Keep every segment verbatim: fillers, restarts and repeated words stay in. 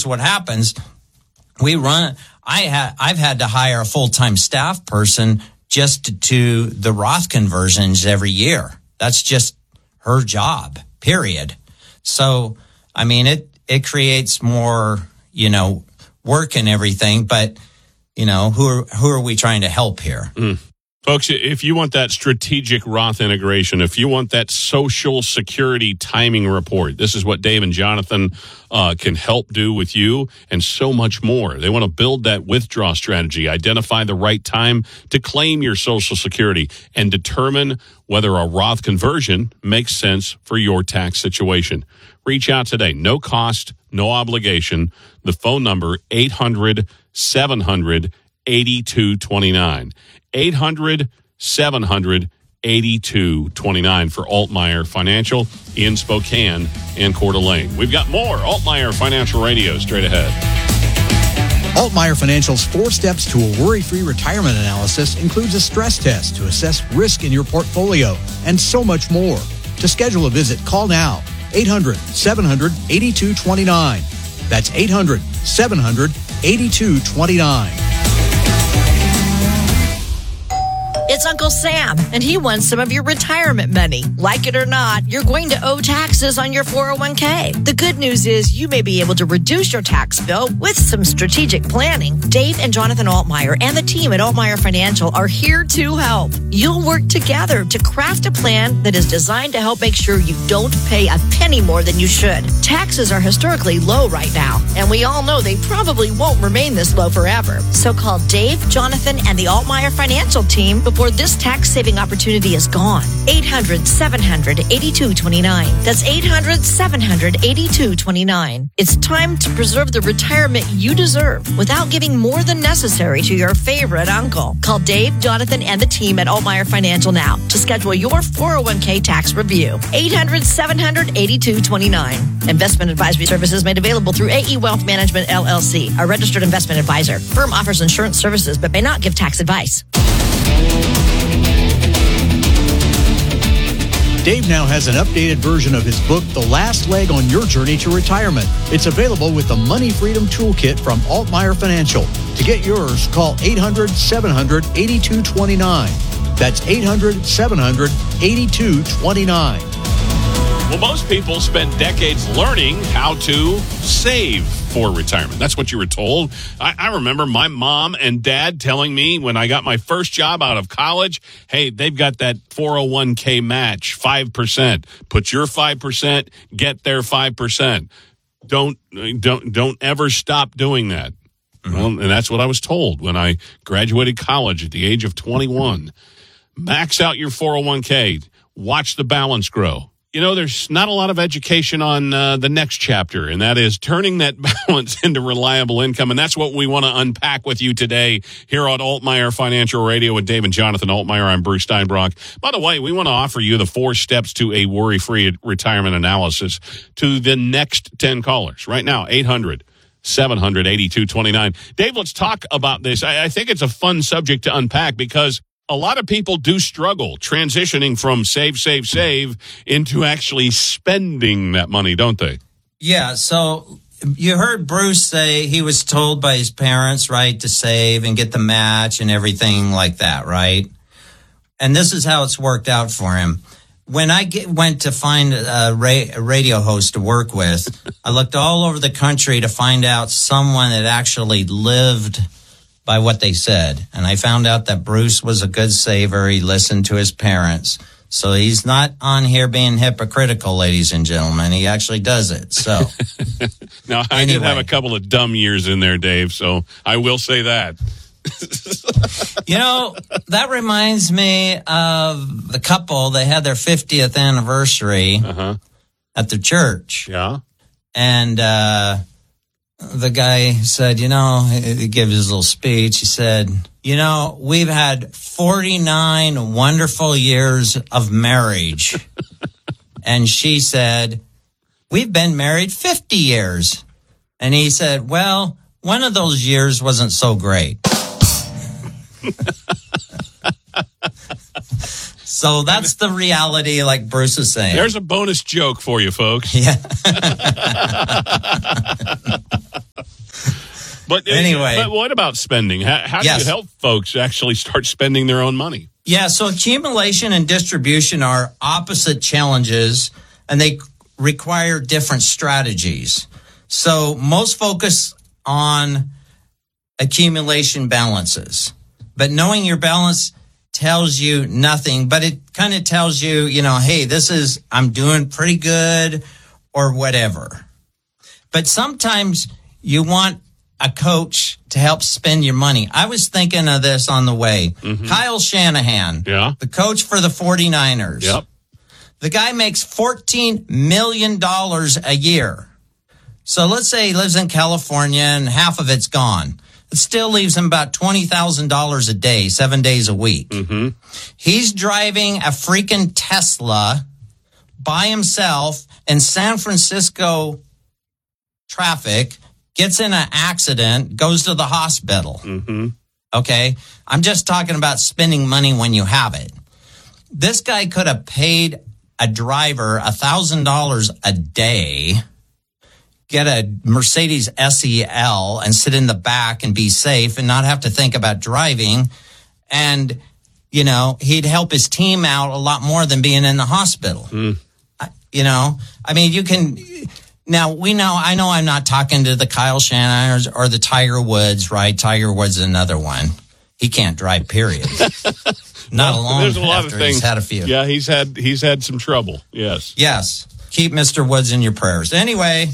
here's what happens. We run, I ha, I've had to hire a full-time staff person just to do the Roth conversions every year. That's just her job, period. So, I mean, it, it creates more, you know, work and everything, but, you know, who are, who are we trying to help here? Mm. Folks, if you want that strategic Roth integration, if you want that Social Security timing report, this is what Dave and Jonathan uh, can help do with you and so much more. They want to build that withdrawal strategy, identify the right time to claim your Social Security, and determine whether a Roth conversion makes sense for your tax situation. Reach out today. No cost, no obligation. The phone number, eight hundred, seven hundred, eighty-two twenty-nine. eight hundred, seven hundred, eighty-two twenty-nine for Altmaier Financial in Spokane and Coeur d'Alene. We've got more Altmaier Financial Radio straight ahead. Altmaier Financial's four steps to a worry-free retirement analysis includes a stress test to assess risk in your portfolio and so much more. To schedule a visit, call now, eight hundred, seven hundred, eighty-two twenty-nine. That's eight hundred, seven hundred, eighty-two twenty-nine. It's Uncle Sam, and he wants some of your retirement money. Like it or not, you're going to owe taxes on your four oh one k. The good news is you may be able to reduce your tax bill with some strategic planning. Dave and Jonathan Altmaier and the team at Altmaier Financial are here to help. You'll work together to craft a plan that is designed to help make sure you don't pay a penny more than you should. Taxes are historically low right now, and we all know they probably won't remain this low forever. So call Dave, Jonathan, and the Altmaier Financial team before this tax-saving opportunity is gone. eight hundred, seven hundred, eighty-two twenty-nine. That's eight hundred, seven hundred, eighty-two twenty-nine. It's time to preserve the retirement you deserve without giving more than necessary to your favorite uncle. Call Dave, Jonathan, and the team at Altmaier Financial now to schedule your four oh one k tax review. eight hundred, seven hundred, eighty-two twenty-nine. Investment advisory services made available through A E Wealth Management, L L C, a registered investment advisor. Firm offers insurance services but may not give tax advice. Dave now has an updated version of his book, The Last Leg on Your Journey to Retirement. It's available with the Money Freedom Toolkit from Altmaier Financial. To get yours, call eight hundred, seven hundred, eighty-two twenty-nine. That's eight hundred, seven hundred, eighty-two twenty-nine. Well, most people spend decades learning how to save for retirement. That's what you were told. I, I remember my mom and dad telling me when I got my first job out of college, hey, they've got that four oh one k match, five percent. Put your five percent, get their five percent. Don't, don't, don't ever stop doing that. Mm-hmm. Well, and that's what I was told when I graduated college at the age of twenty-one. Max out your four oh one k. Watch the balance grow. You know, there's not a lot of education on uh, the next chapter, and that is turning that balance into reliable income. And that's what we want to unpack with you today here on Altmaier Financial Radio with Dave and Jonathan Altmaier. I'm Bruce Steinbrock. By the way, we want to offer you the four steps to a worry-free retirement analysis to the next ten callers. Right now, eight hundred, seven hundred, eighty-two twenty-nine. Dave, let's talk about this. I, I think it's a fun subject to unpack because a lot of people do struggle transitioning from save, save, save into actually spending that money, don't they? Yeah, so you heard Bruce say he was told by his parents, right, to save and get the match and everything like that, right? And this is how it's worked out for him. When I get, went to find a, ra- a radio host to work with, I looked all over the country to find out someone that actually lived by what they said. And I found out that Bruce was a good saver. He listened to his parents. So he's not on here being hypocritical, ladies and gentlemen. He actually does it. So now, I anyway. did have a couple of dumb years in there, Dave, so I will say that. You know, that reminds me of the couple. They had their fiftieth anniversary uh-huh. at the church. Yeah. And, uh, the guy said, you know, he gave his little speech. He said, you know, we've had forty-nine wonderful years of marriage. And she said, we've been married fifty years. And he said, well, one of those years wasn't so great. So that's the reality, like Bruce is saying. There's a bonus joke for you, folks. Yeah. But Anyway. but what about spending? How, how do Yes. you help folks actually start spending their own money? Yeah, so accumulation and distribution are opposite challenges, and they require different strategies. So most focus on accumulation balances, but knowing your balance tells you nothing, but it kind of tells you, you know, hey, this is, I'm doing pretty good or whatever. But sometimes you want a coach to help spend your money. I was thinking of this on the way. Mm-hmm. Kyle Shanahan, Yeah. the coach for the forty-niners. Yep. The guy makes fourteen million dollars a year. So let's say he lives in California and half of it's gone. It still leaves him about twenty thousand dollars a day, seven days a week. Mm-hmm. He's driving a freaking Tesla by himself in San Francisco traffic, gets in an accident, goes to the hospital. Mm-hmm. Okay? I'm just talking about spending money when you have it. This guy could have paid a driver one thousand dollars a day, get a Mercedes S E L and sit in the back and be safe and not have to think about driving. And, you know, he'd help his team out a lot more than being in the hospital. Mm. You know, I mean, you can... Now, we know, I know I'm not talking to the Kyle Shanahan or, or the Tiger Woods, right? Tiger Woods is another one. He can't drive, period. Not Well, alone there's a lot after of things. he's had a few. Yeah, he's had he's had some trouble. Yes. Yes. Keep Mister Woods in your prayers. Anyway,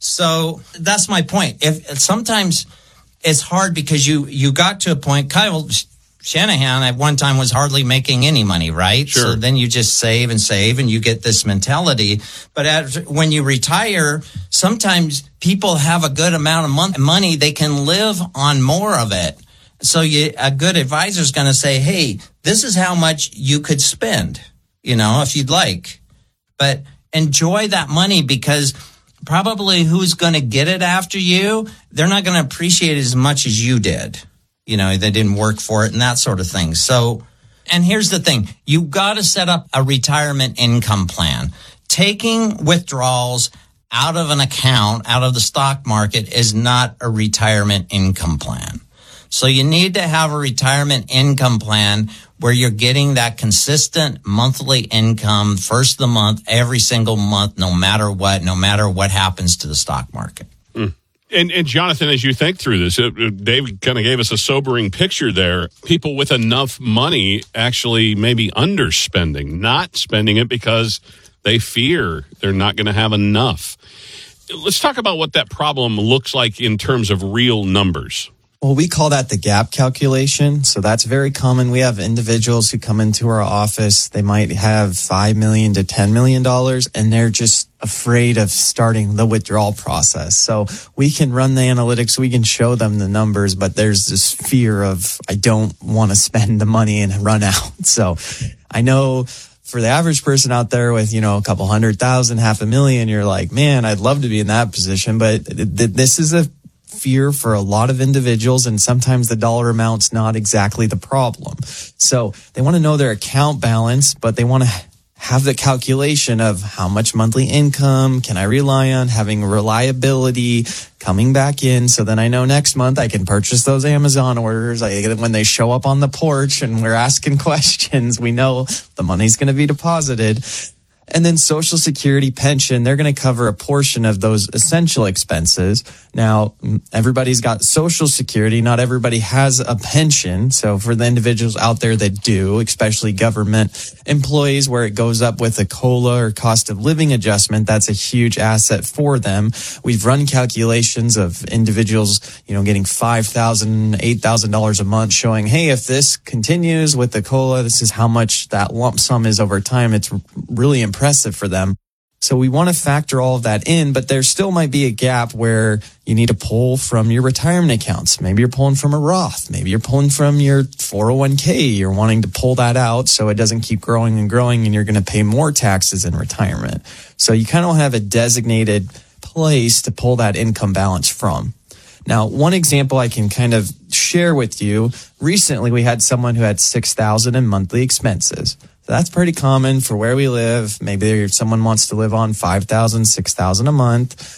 so that's my point. If sometimes it's hard because you, you got to a point, Kyle Shanahan at one time was hardly making any money, right? Sure. So then you just save and save and you get this mentality. But as, when you retire, sometimes people have a good amount of mon- money. They can live on more of it. So you, a good advisor is going to say, hey, this is how much you could spend, you know, if you'd like. But enjoy that money because probably who's going to get it after you, they're not going to appreciate it as much as you did. You know, they didn't work for it and that sort of thing. So, and here's the thing. You got to set up a retirement income plan. Taking withdrawals out of an account, out of the stock market is not a retirement income plan. So you need to have a retirement income plan where you're getting that consistent monthly income first of the month, every single month, no matter what, no matter what happens to the stock market. Mm. And, and Jonathan, as you think through this, it, it, Dave kind of gave us a sobering picture there. People with enough money actually maybe underspending, not spending it because they fear they're not going to have enough. Let's talk about what that problem looks like in terms of real numbers. Well, we call that the gap calculation. So that's very common. We have individuals who come into our office. They might have five million dollars to ten million dollars, and they're just afraid of starting the withdrawal process. So we can run the analytics. We can show them the numbers, but there's this fear of, I don't want to spend the money and run out. So I know for the average person out there with, you know, a couple hundred thousand, half a million, you're like, man, I'd love to be in that position. But th- th- this is a fear for a lot of individuals, and sometimes the dollar amount's not exactly the problem. So they want to know their account balance, but they want to have the calculation of how much monthly income can I rely on, having reliability coming back in, so then I know next month I can purchase those Amazon orders. I get when they show up on the porch and we're asking questions, we know the money's going to be deposited. And then Social Security, pension, they're going to cover a portion of those essential expenses. Now, everybody's got Social Security. Not everybody has a pension. So for the individuals out there that do, especially government employees, where it goes up with a COLA or cost of living adjustment, that's a huge asset for them. We've run calculations of individuals, you know, getting five thousand dollars, eight thousand dollars a month, showing, hey, if this continues with the COLA, this is how much that lump sum is over time. It's really impressive for them. So we want to factor all of that in, but there still might be a gap where you need to pull from your retirement accounts. Maybe you're pulling from a Roth. Maybe you're pulling from your four oh one k. You're wanting to pull that out so it doesn't keep growing and growing, and you're going to pay more taxes in retirement. So you kind of have a designated place to pull that income balance from. Now, one example I can kind of share with you, recently we had someone who had six thousand dollars in monthly expenses. That's pretty common for where we live. Maybe someone wants to live on five thousand dollars, six thousand dollars a month.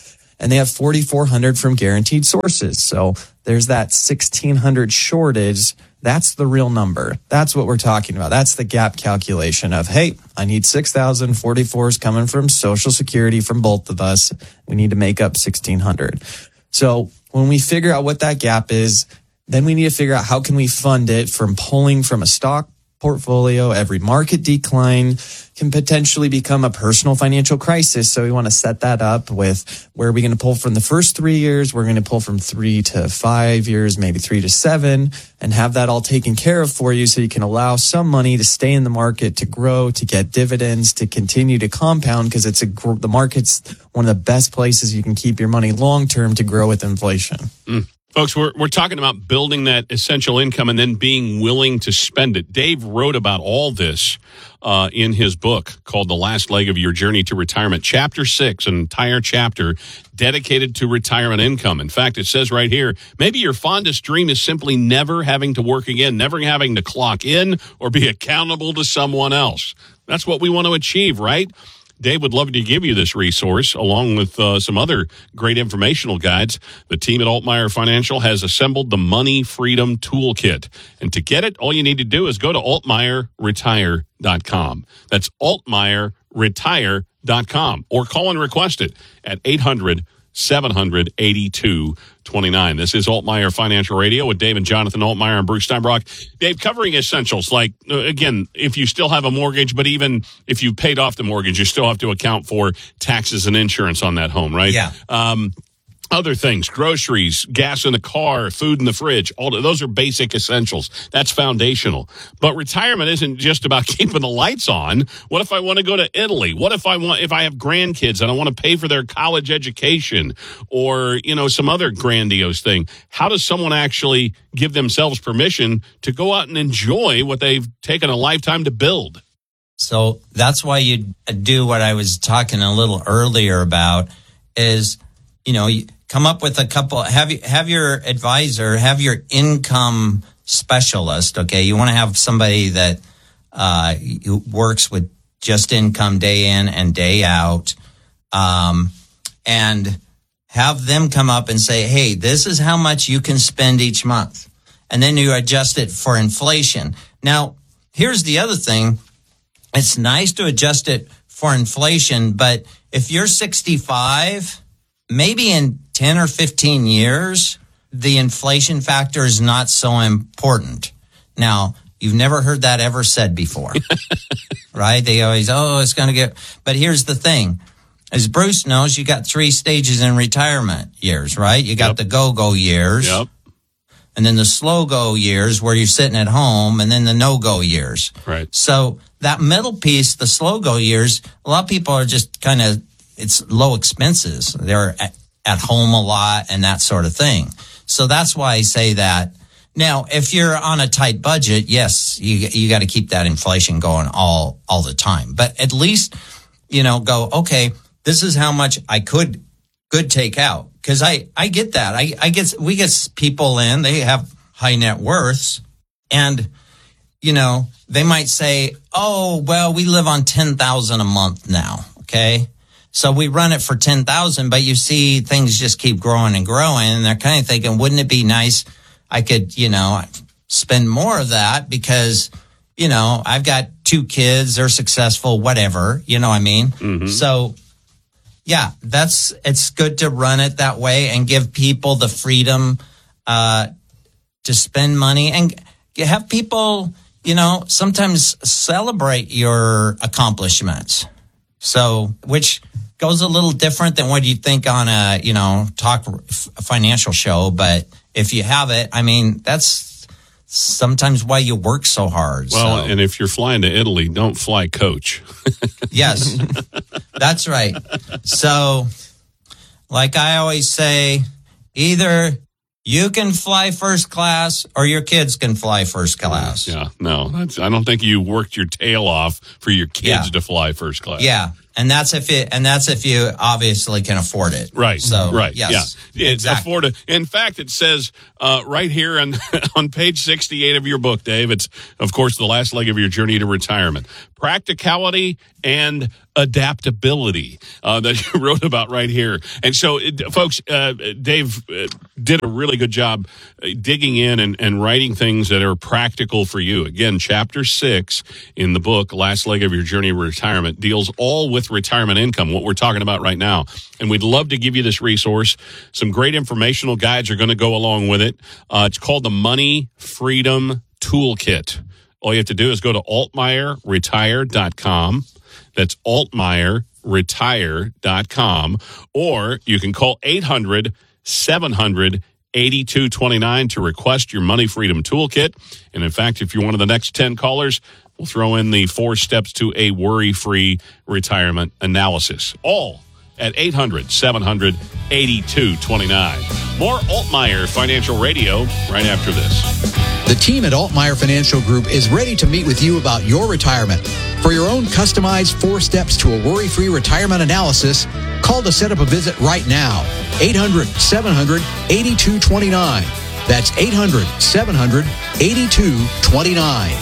and they have forty-four hundred from guaranteed sources. So there's that sixteen hundred shortage. That's the real number. That's what we're talking about. That's the gap calculation of, hey, I need six thousand forty-fours coming from Social Security from both of us. We need to make up sixteen hundred. So when we figure out what that gap is, then we need to figure out how can we fund it from pulling from a stock portfolio. Every market decline can potentially become a personal financial crisis. So we want to set that up with where are we going to pull from the first three years? We're going to pull from three to five years, maybe three to seven, and have that all taken care of for you so you can allow some money to stay in the market, to grow, to get dividends, to continue to compound, because it's a the market's one of the best places you can keep your money long term to grow with inflation. Mm. Folks, we're we're talking about building that essential income and then being willing to spend it. Dave wrote about all this uh, in his book called The Last Leg of Your Journey to Retirement. Chapter six, an entire chapter dedicated to retirement income. In fact, it says right here, maybe your fondest dream is simply never having to work again, never having to clock in or be accountable to someone else. That's what we want to achieve, right? Dave would love to give you this resource along with uh, some other great informational guides. The team at Altmeyer Financial has assembled the Money Freedom Toolkit. And to get it, all you need to do is go to altmeyer retire dot com. That's altmeyer retire dot com. Or call and request it at eight hundred seven hundred eighty-two twenty-nine. This is Altmeyer Financial Radio with Dave and Jonathan Altmeyer and Bruce Steinbrock. Dave, covering essentials like, uh, again, if you still have a mortgage, but even if you paid off the mortgage, you still have to account for taxes and insurance on that home, right? Yeah. Um, other things, groceries, gas in the car, food in the fridge, all the, those are basic essentials. That's foundational. But retirement isn't just about keeping the lights on. What if I want to go to Italy? What if I want if I have grandkids and I want to pay for their college education or, you know, some other grandiose thing? How does someone actually give themselves permission to go out and enjoy what they've taken a lifetime to build? So that's why you do what I was talking a little earlier about is, you know, you come up with a couple, have you, have your advisor, have your income specialist. Okay. You want to have somebody that, uh, who works with just income day in and day out. Um, and have them come up and say, hey, this is how much you can spend each month. And then you adjust it for inflation. Now, here's the other thing. It's nice to adjust it for inflation, but if you're sixty-five, maybe in ten or fifteen years, the inflation factor is not so important. Now, you've never heard that ever said before, right? They always, oh, it's going to get, but here's the thing. As Bruce knows, you got three stages in retirement years, right? You got yep. the go-go years. Yep. And then the slow-go years where you're sitting at home, and then the no-go years. Right. So that middle piece, the slow-go years, a lot of people are just kind of, it's low expenses. They're at, at home a lot and that sort of thing. So that's why I say that. Now, if you're on a tight budget, yes, you you got to keep that inflation going all all the time. But at least, you know, go, okay, this is how much I could could take out. Because I, I get that. I, I get we get people in, they have high net worths, and, you know, they might say, oh, well, we live on ten thousand a month now, okay? So we run it for ten thousand, but you see things just keep growing and growing, and they're kind of thinking, wouldn't it be nice I could, you know, spend more of that because, you know, I've got two kids, they're successful, whatever, you know what I mean? Mm-hmm. So, yeah, that's, it's good to run it that way and give people the freedom uh, to spend money and have people, you know, sometimes celebrate your accomplishments. So, which goes a little different than what you think on a, you know, talk financial show. But if you have it, I mean, that's sometimes why you work so hard. Well, so. And if you're flying to Italy, don't fly coach. Yes, that's right. So, like I always say, either you can fly first class or your kids can fly first class. Yeah, no, that's, I don't think you worked your tail off for your kids yeah. to fly first class. Yeah. And that's if it, and that's if you obviously can afford it. Right. So, right. yes, yeah. It's exactly. afford it. In fact, it says uh, right here on, on page sixty-eight of your book, Dave, it's, of course, the last leg of your journey to retirement. Practicality and adaptability uh, that you wrote about right here. And so, it, folks, uh, Dave uh, did a really good job uh, digging in and, and writing things that are practical for you. Again, chapter six in the book, Last Leg of Your Journey to Retirement, deals all with retirement income, what we're talking about right now. And we'd love to give you this resource. Some great informational guides are going to go along with it. Uh, it's called the Money Freedom Toolkit. All you have to do is go to altmeyer retire dot com. That's altmeyer retire dot com. Or you can call eight hundred seven hundred eighty-two twenty-nine to request your Money Freedom Toolkit. And in fact, if you're one of the next ten callers, we'll throw in the four steps to a worry-free retirement analysis. All at eight hundred seven hundred eighty-two twenty-nine. More Altmeyer Financial Radio right after this. The team at Altmeyer Financial Group is ready to meet with you about your retirement. For your own customized four steps to a worry-free retirement analysis, call to set up a visit right now. eight hundred seven hundred eighty-two twenty-nine. That's eight hundred seven hundred eighty-two twenty-nine.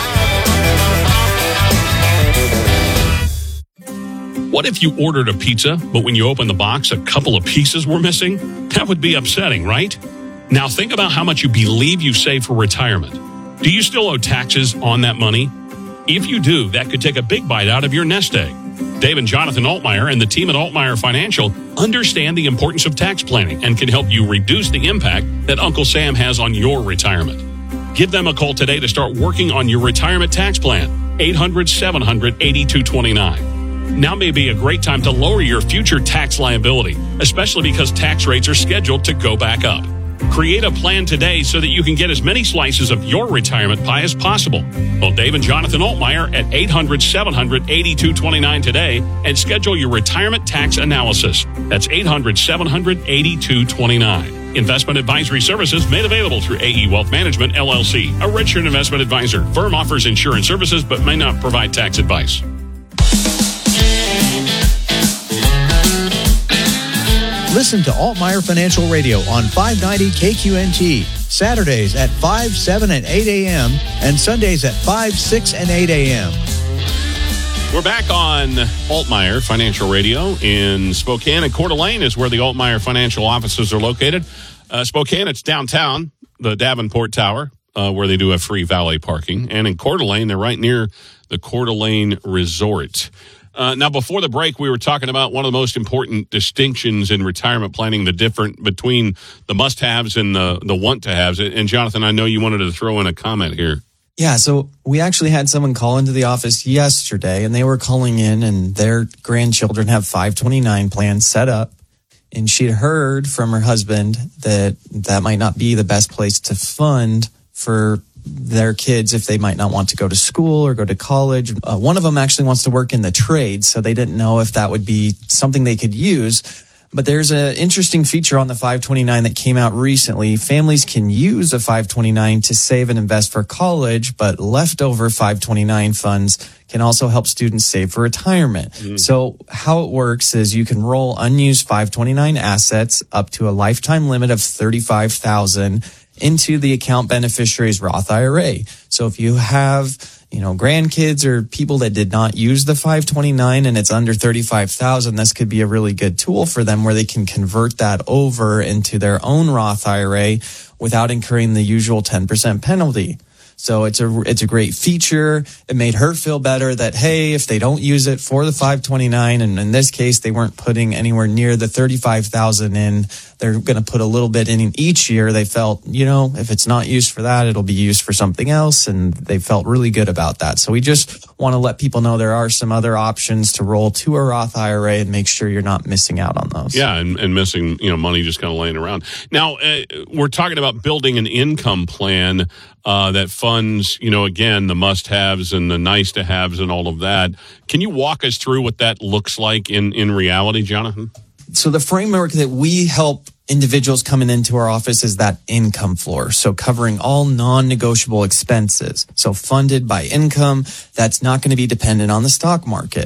What if you ordered a pizza, but when you opened the box, a couple of pieces were missing? That would be upsetting, right? Now think about how much you believe you save for retirement. Do you still owe taxes on that money? If you do, that could take a big bite out of your nest egg. Dave and Jonathan Altmeyer and the team at Altmeyer Financial understand the importance of tax planning and can help you reduce the impact that Uncle Sam has on your retirement. Give them a call today to start working on your retirement tax plan. eight hundred seven hundred eighty-two twenty-nine. Now may be a great time to lower your future tax liability, especially because tax rates are scheduled to go back up. Create a plan today so that you can get as many slices of your retirement pie as possible. Call Dave and Jonathan Altmeyer at eight hundred seven hundred eighty-two twenty-nine today and schedule your retirement tax analysis. That's eight hundred seven hundred eighty-two twenty-nine. Investment advisory services made available through A E Wealth Management, L L C, a registered investment advisor. Firm offers insurance services but may not provide tax advice. Listen to Altmeyer Financial Radio on five ninety K Q N T, Saturdays at five, seven, and eight a.m., and Sundays at five, six, and eight a.m. We're back on Altmeyer Financial Radio in Spokane, and Coeur d'Alene is where the Altmeyer Financial offices are located. Uh, Spokane, it's downtown, the Davenport Tower, uh, where they do have free valet parking. And in Coeur d'Alene, they're right near the Coeur d'Alene Resort. Uh, now, before the break, we were talking about one of the most important distinctions in retirement planning, the difference between the must-haves and the, the want-to-haves. And, Jonathan, I know you wanted to throw in a comment here. Yeah, so we actually had someone call into the office yesterday, and they were calling in, and their grandchildren have five twenty-nine plans set up. And she'd heard from her husband that that might not be the best place to fund for their kids if they might not want to go to school or go to college. Uh, one of them actually wants to work in the trade, so they didn't know if that would be something they could use. But there's an interesting feature on the five twenty-nine that came out recently. Families can use a five twenty-nine to save and invest for college, but leftover five twenty-nine funds can also help students save for retirement. Mm. So how it works is you can roll unused five twenty-nine assets up to a lifetime limit of thirty-five thousand dollars into the account beneficiary's Roth I R A. So if you have, you know, grandkids or people that did not use the five twenty-nine and it's under thirty-five thousand, this could be a really good tool for them where they can convert that over into their own Roth I R A without incurring the usual ten percent penalty. So it's a, it's a great feature. It made her feel better that, hey, if they don't use it for the five twenty-nine, and in this case, they weren't putting anywhere near the thirty-five thousand in, they're going to put a little bit in each year. They felt, you know, if it's not used for that, it'll be used for something else. And they felt really good about that. So we just want to let people know there are some other options to roll to a Roth I R A and make sure you're not missing out on those. Yeah. And, and missing, you know, money just kind of laying around. Now, uh, we're talking about building an income plan uh, that funds, you know, again, the must-haves and the nice-to-haves and all of that. Can you walk us through what that looks like in, in reality, Jonathan? So the framework that we help individuals coming into our office is that income floor. So covering all non-negotiable expenses. So funded by income that's not going to be dependent on the stock market.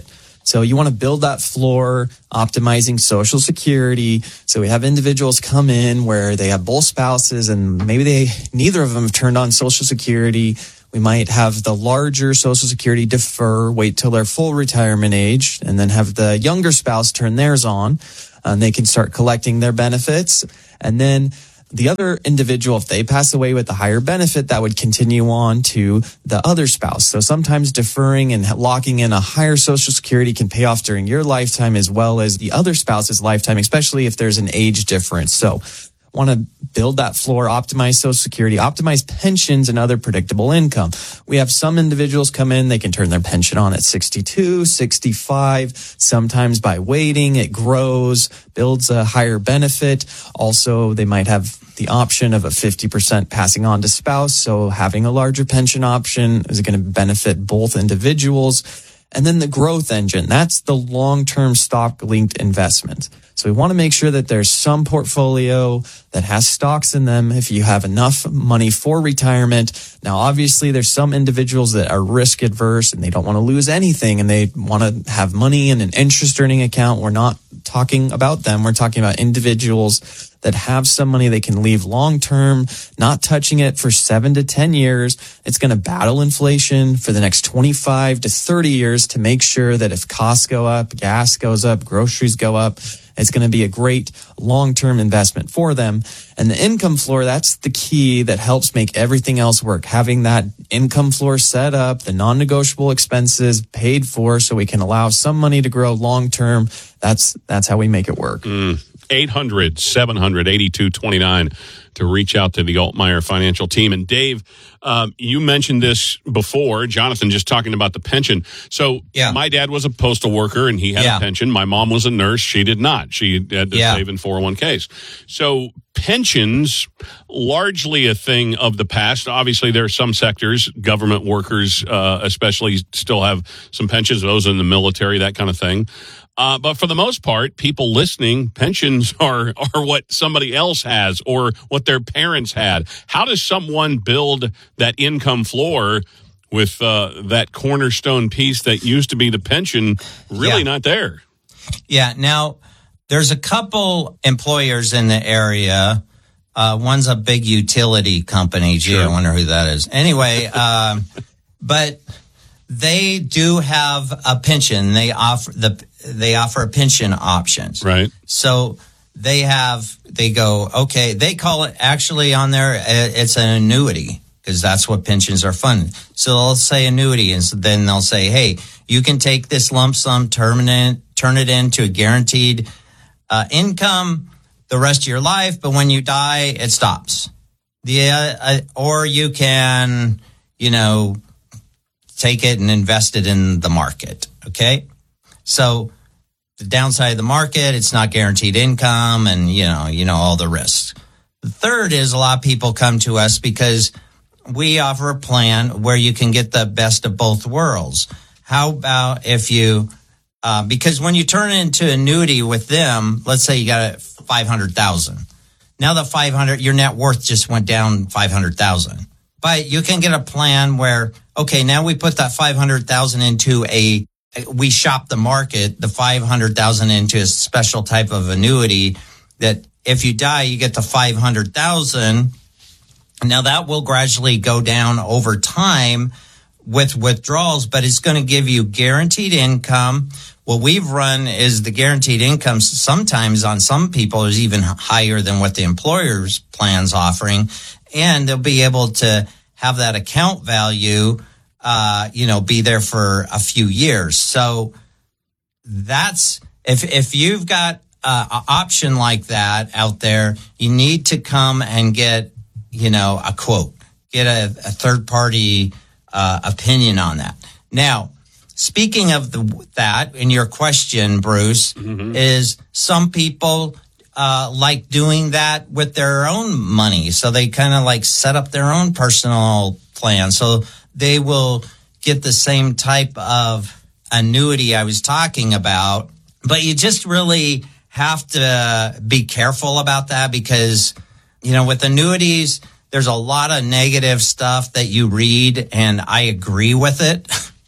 So you want to build that floor, optimizing Social Security. So we have individuals come in where they have both spouses and maybe they neither of them have turned on Social Security. We might have the larger Social Security defer, wait till their full retirement age, and then have the younger spouse turn theirs on, and they can start collecting their benefits. And then the other individual, if they pass away with a higher benefit, that would continue on to the other spouse. So sometimes deferring and locking in a higher Social Security can pay off during your lifetime as well as the other spouse's lifetime, especially if there's an age difference. So want to build that floor, optimize Social Security, optimize pensions and other predictable income. We have some individuals come in, they can turn their pension on at sixty-two, sixty-five. Sometimes by waiting, it grows, builds a higher benefit. Also, they might have the option of a fifty percent passing on to spouse. So having a larger pension option is going to benefit both individuals. And then the growth engine, that's the long-term stock-linked investment. So we want to make sure that there's some portfolio that has stocks in them if you have enough money for retirement. Now, obviously, there's some individuals that are risk adverse and they don't want to lose anything and they want to have money in an interest earning account. We're not talking about them. We're talking about individuals that have some money they can leave long term, not touching it for seven to ten years. It's going to battle inflation for the next twenty-five to thirty years to make sure that if costs go up, gas goes up, groceries go up, it's going to be a great long-term investment for them. And the income floor, that's the key that helps make everything else work. Having that income floor set up, the non-negotiable expenses paid for so we can allow some money to grow long-term. That's, that's how we make it work. Mm. eight hundred, seven hundred, eighty-two twenty-nine to reach out to the Altmaier Financial team. And Dave, um, you mentioned this before, Jonathan, just talking about the pension. So yeah. My dad was a postal worker and he had yeah. a pension. My mom was a nurse. She did not. She had to yeah. save in four oh one k's. So pensions, largely a thing of the past. Obviously, there are some sectors, government workers uh, especially, still have some pensions, those in the military, that kind of thing. Uh, but for the most part, people listening, pensions are, are what somebody else has or what their parents had. How does someone build that income floor with uh, that cornerstone piece that used to be the pension really yeah. not there? Yeah. Now, there's a couple employers in the area. Uh, one's a big utility company. Gee, Sure. I wonder who that is. Anyway, um, but they do have a pension. They offer the they offer pension options. Right. So they have they go okay. They call it actually on there. It's an annuity because that's what pensions are funded. So they'll say annuity, and so then they'll say, hey, you can take this lump sum, turn it turn it into a guaranteed uh, income the rest of your life, but when you die, it stops. The uh, uh, or you can, you know, take it and invest it in the market. Okay. So the downside of the market, it's not guaranteed income and, you know, you know, all the risks. The third is a lot of people come to us because we offer a plan where you can get the best of both worlds. How about if you, uh, because when you turn it into annuity with them, let's say you got five hundred thousand. Now the five hundred, your net worth just went down five hundred thousand. But you can get a plan where, okay, now we put that five hundred thousand into a, we shop the market, the five hundred thousand into a special type of annuity that if you die, you get the five hundred thousand. Now that will gradually go down over time with withdrawals, but it's going to give you guaranteed income. What we've run is the guaranteed income sometimes on some people is even higher than what the employer's plan's offering. And they'll be able to have that account value, uh, you know, be there for a few years. So that's, if, if you've got uh, an option like that out there, you need to come and get, you know, a quote, get a, a third party uh, opinion on that. Now, speaking of the, that, in your question, Bruce, mm-hmm. is some people uh, like doing that with their own money. So they kind of like set up their own personal plan. So they will get the same type of annuity I was talking about. But you just really have to be careful about that because, you know, with annuities, there's a lot of negative stuff that you read, and I agree with it.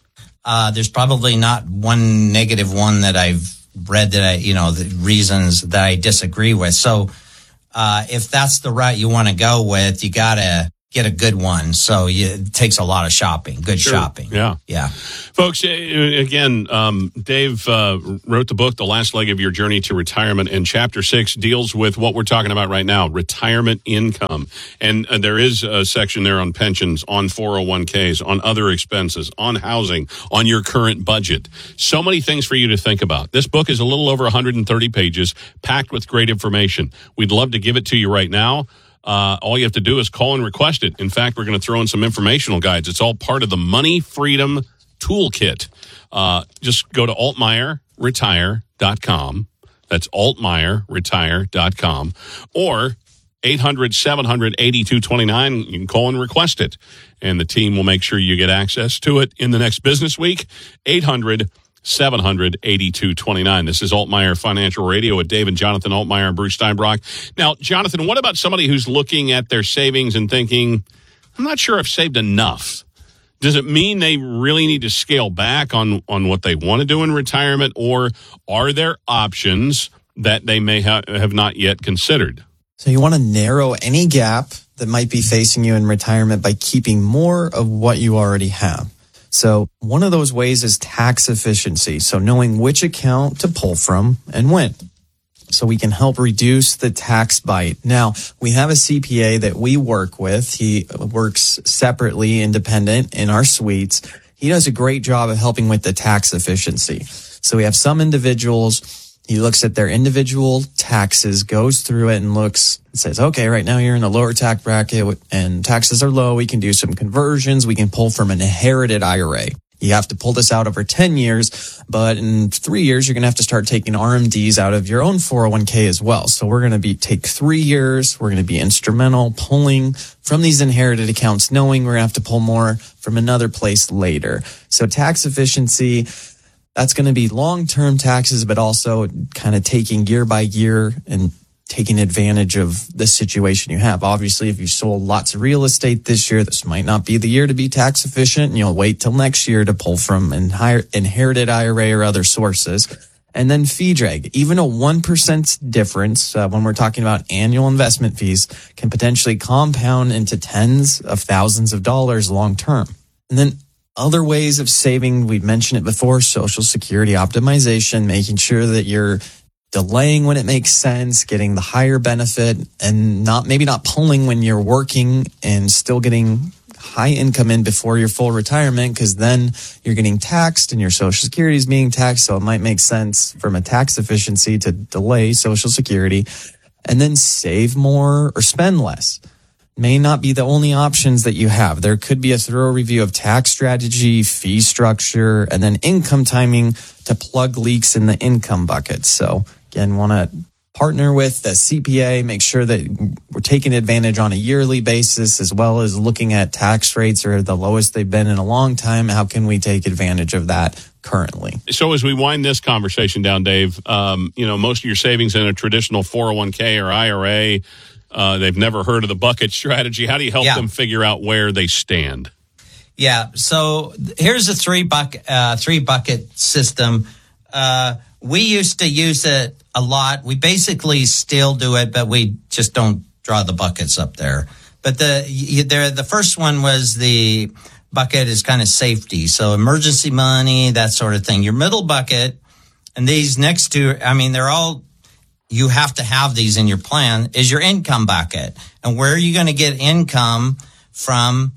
Uh, there's probably not one negative one that I've read that I, you know, the reasons that I disagree with. So uh, if that's the route you want to go with, you got to get a good one. So you, it takes a lot of shopping, good Sure. shopping. Yeah. Yeah. Folks, again, um, Dave uh, wrote the book, The Last Leg of Your Journey to Retirement, and Chapter six deals with what we're talking about right now, retirement income. And uh, there is a section there on pensions, on four oh one k's, on other expenses, on housing, on your current budget. So many things for you to think about. This book is a little over one hundred thirty pages, packed with great information. We'd love to give it to you right now. Uh, all you have to do is call and request it. In fact, we're going to throw in some informational guides. It's all part of the Money Freedom Toolkit. Uh, just go to altmeyer retire dot com. That's altmeyer retire dot com. Or eight hundred, seven hundred, eighty-two twenty-nine. You can call and request it. And the team will make sure you get access to it in the next business week. eight hundred, seven hundred, eighty-two twenty-nine. This is Altmeyer Financial Radio with Dave and Jonathan Altmeyer and Bruce Steinbrock. Now, Jonathan, what about somebody who's looking at their savings and thinking, I'm not sure I've saved enough? Does it mean they really need to scale back on, on what they want to do in retirement, or are there options that they may ha- have not yet considered? So you want to narrow any gap that might be facing you in retirement by keeping more of what you already have. So one of those ways is tax efficiency. So knowing which account to pull from and when. So we can help reduce the tax bite. Now, we have a C P A that we work with. He works separately, independent in our suites. He does a great job of helping with the tax efficiency. So we have some individuals, he looks at their individual taxes, goes through it and looks, says, okay, right now you're in a lower tax bracket and taxes are low. We can do some conversions. We can pull from an inherited I R A. You have to pull this out over ten years, but in three years, you're going to have to start taking R M Ds out of your own four oh one k as well. So we're going to be take three years. We're going to be instrumental pulling from these inherited accounts, knowing we're going to have to pull more from another place later. So tax efficiency, that's going to be long-term taxes, but also kind of taking year by year and taking advantage of the situation you have. Obviously, if you sold lots of real estate this year, this might not be the year to be tax efficient, and you'll wait till next year to pull from an inherited I R A or other sources. And then fee drag, even a one percent difference uh, when we're talking about annual investment fees can potentially compound into tens of thousands of dollars long term. And then other ways of saving, we've mentioned it before, Social Security optimization, making sure that you're delaying when it makes sense, getting the higher benefit, and not maybe not pulling when you're working and still getting high income in before your full retirement, because then you're getting taxed and your Social Security is being taxed. So it might make sense from a tax efficiency to delay Social Security and then save more or spend less. May not be the only options that you have. There could be a thorough review of tax strategy, fee structure, and then income timing to plug leaks in the income bucket. So again, want to partner with the C P A, make sure that we're taking advantage on a yearly basis, as well as looking at tax rates are the lowest they've been in a long time. How can we take advantage of that currently? So as we wind this conversation down, Dave, um, you know, most of your savings in a traditional four oh one k or I R A, uh, they've never heard of the bucket strategy. How do you help Yeah. them figure out where they stand? Yeah. So here's a three bucket, uh, three bucket system. Uh, we used to use it a lot. We basically still do it, but we just don't draw the buckets up there. But the, you, there, the first one was the bucket is kind of safety. So emergency money, that sort of thing. Your middle bucket, and these next two, I mean, they're all, you have to have these in your plan, is your income bucket. And where are you going to get income from?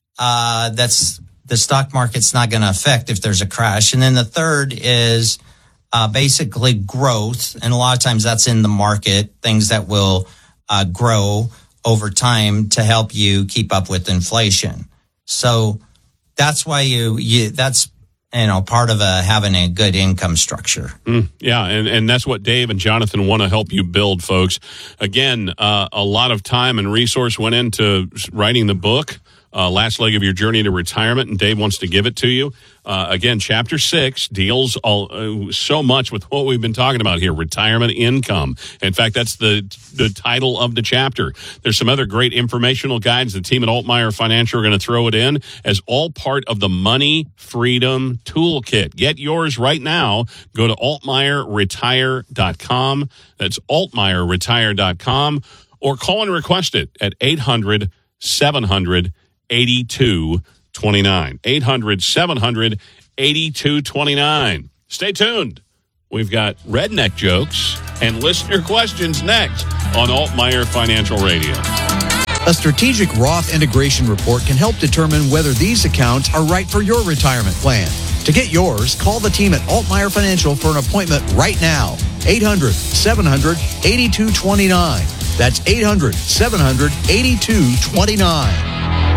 Uh, that's the stock market's not going to affect if there's a crash. And then the third is uh, basically growth. And a lot of times that's in the market, things that will uh, grow over time to help you keep up with inflation. So that's why you, you that's, you know, part of a, having a good income structure. Mm, yeah, and, and that's what Dave and Jonathan want to help you build, folks. Again, uh, a lot of time and resource went into writing the book. uh, last leg of your journey to retirement, and Dave wants to give it to you. Uh, again, Chapter six deals all, uh, so much with what we've been talking about here, retirement income. In fact, that's the the title of the chapter. There's some other great informational guides. The team at Altmeyer Financial are going to throw it in as all part of the Money Freedom Toolkit. Get yours right now. Go to altmeyer retire dot com. That's altmeyer retire dot com. Or call and request it at eight hundred seven hundred eighty-two twenty-nine. eight hundred seven hundred eighty-two twenty-nine. Stay tuned. We've got redneck jokes and listener questions next on Altmeyer Financial Radio. A strategic Roth integration report can help determine whether these accounts are right for your retirement plan. To get yours, call the team at Altmeyer Financial for an appointment right now. eight hundred seven hundred eighty-two twenty-nine. That's eight hundred seven hundred eighty-two twenty-nine.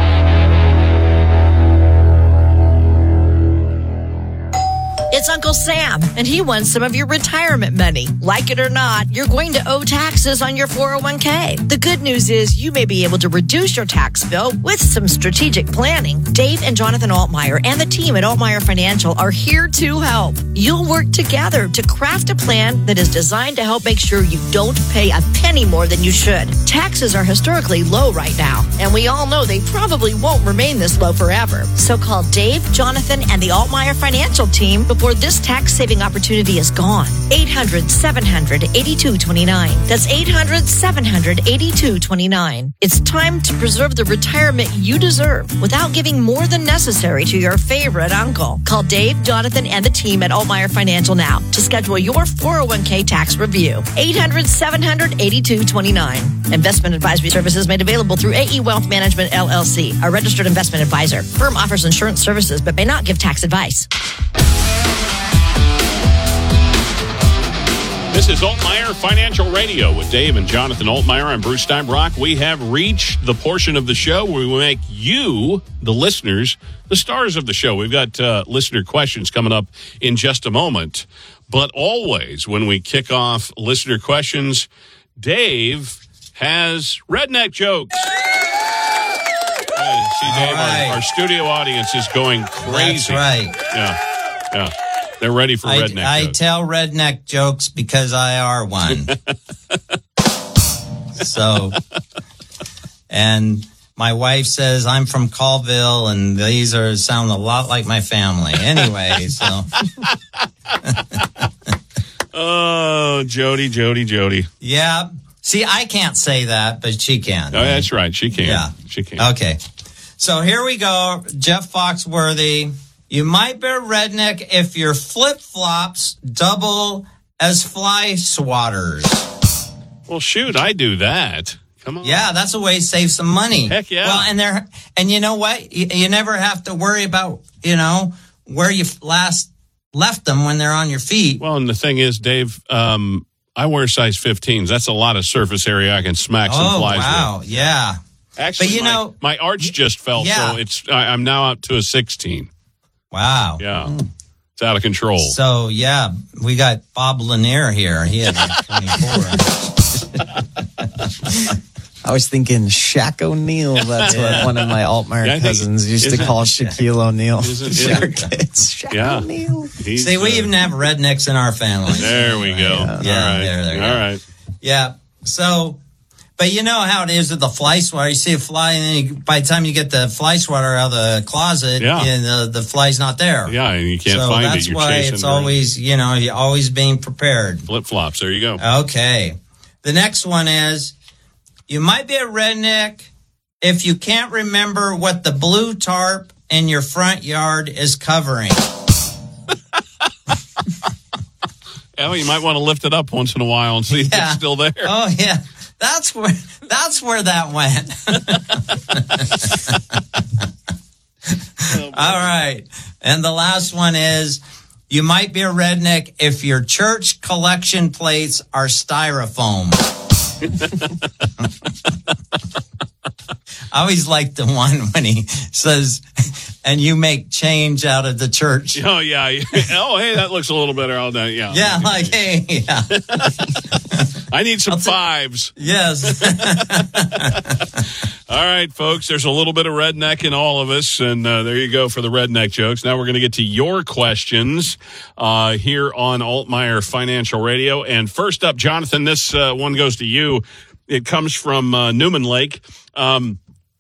It's Uncle Sam, and he wants some of your retirement money. Like it or not, you're going to owe taxes on your four oh one k. The good news is you may be able to reduce your tax bill with some strategic planning. Dave and Jonathan Altmeyer and the team at Altmeyer Financial are here to help. You'll work together to craft a plan that is designed to help make sure you don't pay a penny more than you should. Taxes are historically low right now, and we all know they probably won't remain this low forever. So call Dave, Jonathan, and the Altmeyer Financial team before this tax-saving opportunity is gone. eight hundred seven hundred eighty-two twenty-nine. That's eight hundred seven hundred eighty-two twenty-nine. It's time to preserve the retirement you deserve without giving more than necessary to your favorite uncle. Call Dave, Jonathan, and the team at Altmeyer Financial now to schedule your four oh one k tax review. eight hundred seven hundred eighty-two twenty-nine. Investment advisory services made available through A E Wealth Management, L L C, a registered investment advisor. Firm offers insurance services but may not give tax advice. This is Altmeyer Financial Radio with Dave and Jonathan Altmeyer. I'm Bruce Steinbrock. We have reached the portion of the show where we make you, the listeners, the stars of the show. We've got uh, listener questions coming up in just a moment. But always, when we kick off listener questions, Dave has redneck jokes. Uh, see, Dave, right. our, our studio audience is going crazy. That's right. Yeah, yeah. They're ready for I, redneck I jokes. tell redneck jokes because I are one. So, and my wife says I'm from Colville, and these are sound a lot like my family. Anyway, so. Oh, Jody, Jody, Jody. Yeah. See, I can't say that, but she can. Oh, that's right. She can. Yeah. She can. Okay. So here we go. Jeff Foxworthy. You might be a redneck if your flip-flops double as fly swatters. Well, shoot, I do that. Come on. Yeah, that's a way to save some money. Heck yeah. Well, and there, and you know what? You, you never have to worry about, you know, where you last left them when they're on your feet. Well, and the thing is, Dave, um, I wear size fifteens. That's a lot of surface area I can smack some Oh, flies wow. with. Yeah. Actually, But you my, know- my arch just fell, Yeah. so it's I, I'm now up to a sixteen. Wow. Yeah. It's out of control. So, yeah, we got Bob Lanier here. He had like twenty-four. I was thinking Shaq O'Neal. That's Yeah. what one of my Altmeyer Yeah, I think- cousins used to isn't- call Shaquille O'Neal. Isn't- For isn't- our kids. Shaq Yeah. O'Neal. He's, See, we uh, even have rednecks in our family. There we go. Yeah, All right. there, there we All go. right. Yeah. So, but you know how it is with the fly swatter. You see a fly, and then you, by the time you get the fly swatter out of the closet, Yeah. you know, the, the fly's not there. Yeah, and you can't so find that's it. You're why chasing it's always, you know, you're always being prepared. flip-flops. There you go. Okay. The next one is, you might be a redneck if you can't remember what the blue tarp in your front yard is covering. Oh, you might want to lift it up once in a while and see if Yeah. it's still there. Oh, yeah. That's where, that's where that went. All right. And the last one is, you might be a redneck if your church collection plates are styrofoam. I always like the one when he says, and you make change out of the church. Oh, yeah. Oh, hey, that looks a little better. All day. Yeah. Yeah, like, hey, yeah. I need some fives. Yes. All right. right, folks. There's a little bit of redneck in all of us, and uh, there you go for the redneck jokes. Now we're going to get to your questions uh, here on Altmaier Financial Radio. And first up, Jonathan, this uh, one goes to you. It comes from uh, Newman Lake. Um,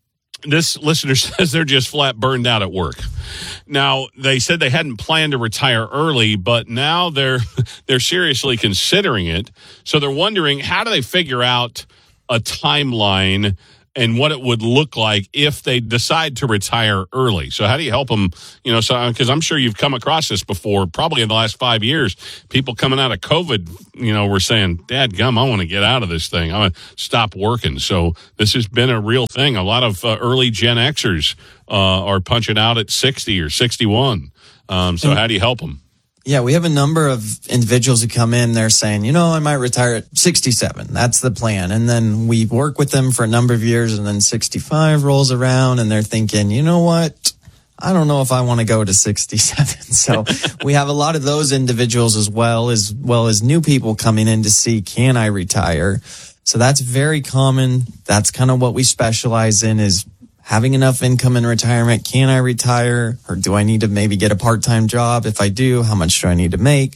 this listener says they're just flat burned out at work. Now, they said they hadn't planned to retire early, but now they're they're seriously considering it. So they're wondering, how do they figure out a timeline and what it would look like if they decide to retire early? So how do you help them? You know, so because I'm sure you've come across this before, probably in the last five years, people coming out of COVID, you know, were saying, Dad gum, I want to get out of this thing. I want to stop working. So this has been a real thing. A lot of uh, early Gen Xers uh, are punching out at sixty or sixty-one. Um, so how do you help them? Yeah, we have a number of individuals who come in, they're saying, you know, I might retire at sixty-seven. That's the plan. And then we work with them for a number of years, and then sixty-five rolls around and they're thinking, you know what? I don't know if I want to go to sixty-seven. So we have a lot of those individuals as well, as well as new people coming in to see, can I retire? So that's very common. That's kind of what we specialize in, is having enough income in retirement. Can I retire, or do I need to maybe get a part-time job? If I do, how much do I need to make?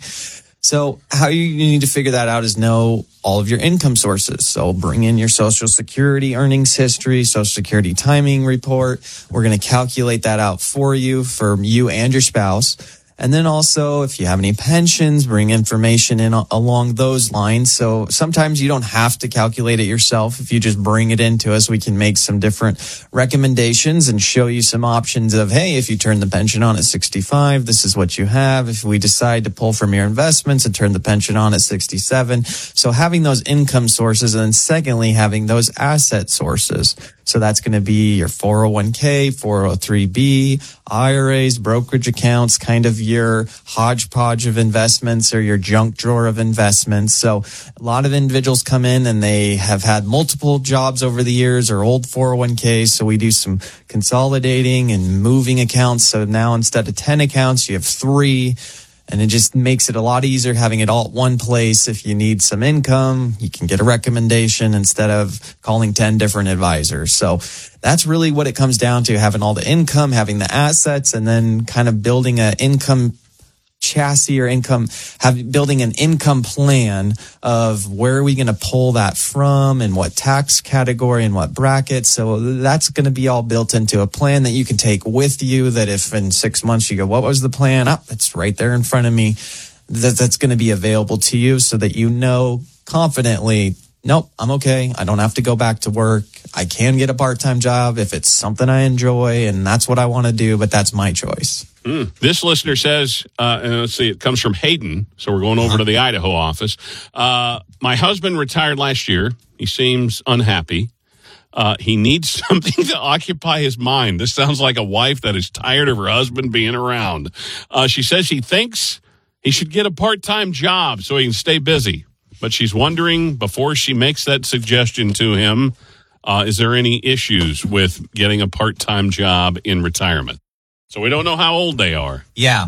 So how you need to figure that out is know all of your income sources. So bring in your Social Security earnings history, Social Security timing report. We're going to calculate that out for you, for you and your spouse. And then also, if you have any pensions, bring information in along those lines. So sometimes you don't have to calculate it yourself. If you just bring it into us, we can make some different recommendations and show you some options of, hey, if you turn the pension on at sixty-five, this is what you have. If we decide to pull from your investments and turn the pension on at sixty-seven. So having those income sources, and then secondly, having those asset sources. So that's going to be your four oh one k, four oh three b, I R As, brokerage accounts, kind of your hodgepodge of investments or your junk drawer of investments. So a lot of individuals come in and they have had multiple jobs over the years or old four oh one k's. So we do some consolidating and moving accounts. So now instead of ten accounts, you have three. And it just makes it a lot easier having it all at one place. If you need some income, you can get a recommendation instead of calling ten different advisors. So that's really what it comes down to, having all the income, having the assets, and then kind of building an income chassis or income, have, building an income plan of where are we going to pull that from and what tax category and what bracket. So that's going to be all built into a plan that you can take with you, that if in six months you go, what was the plan? Oh, it's right there in front of me. That, that's going to be available to you so that you know confidently, nope, I'm okay. I don't have to go back to work. I can get a part-time job if it's something I enjoy and that's what I want to do, but that's my choice. Mm. This listener says, uh, and let's see, it comes from Hayden, so we're going over to the Idaho office. Uh, my husband retired last year. He seems unhappy. Uh, he needs something to occupy his mind. This sounds like a wife that is tired of her husband being around. Uh, she says she thinks he should get a part-time job so he can stay busy. But she's wondering, before she makes that suggestion to him, uh, is there any issues with getting a part-time job in retirement? So we don't know how old they are. Yeah.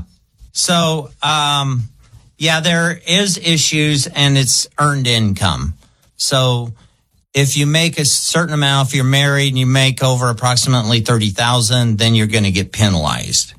So, um, yeah, there is issues, and it's earned income. So if you make a certain amount, if you're married and you make over approximately thirty thousand dollars, then you're going to get penalized.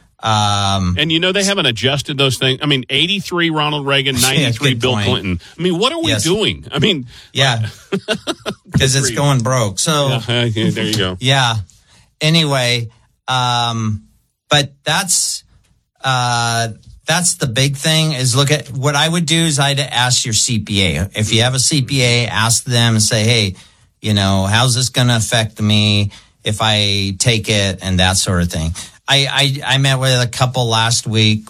Um, and you know, they haven't adjusted those things. I mean, eighty-three Ronald Reagan, ninety-three yeah, Bill point. Clinton. I mean, what are we yes. doing? I mean, yeah, because it's going broke. So yeah, yeah, there you go. Yeah. Anyway, um, but that's, uh, that's the big thing is look at what I would do is I'd ask your C P A. If you have a C P A, ask them and say, hey, you know, how's this going to affect me if I take it and that sort of thing. I, I, I met with a couple last week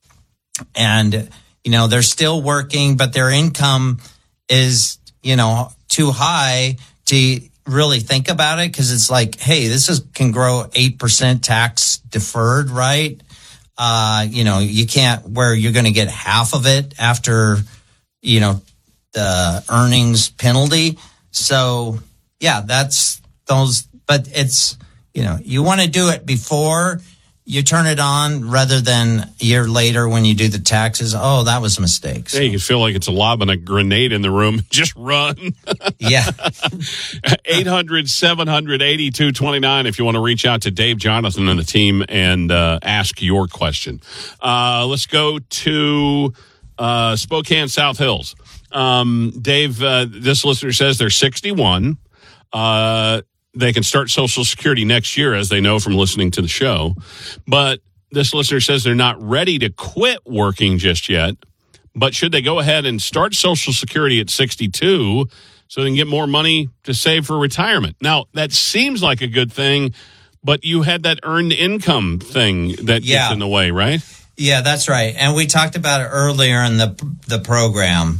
and, you know, they're still working, but their income is, you know, too high to really think about it. Cause it's like, hey, this is, can grow eight percent tax deferred, right? Uh, you know, you can't, where you're going to get half of it after, you know, the earnings penalty. So yeah, that's those, but it's, you know, you want to do it before you turn it on rather than a year later when you do the taxes. Oh, that was a mistake. So, Yeah, you can feel like it's lobbing a grenade in the room. Just run. yeah. eight hundred, seven hundred, eighty-two twenty-nine if you want to reach out to Dave, Jonathan, and the team and uh, ask your question. Uh, let's go to uh, Spokane South Hills. Um, Dave, uh, this listener says they're sixty-one. Uh, they can start Social Security next year, as they know from listening to the show. But this listener says they're not ready to quit working just yet. But should they go ahead and start Social Security at sixty-two so they can get more money to save for retirement? Now, that seems like a good thing, but you had that earned income thing that Yeah. gets in the way, right? Yeah, that's right. And we talked about it earlier in the the program.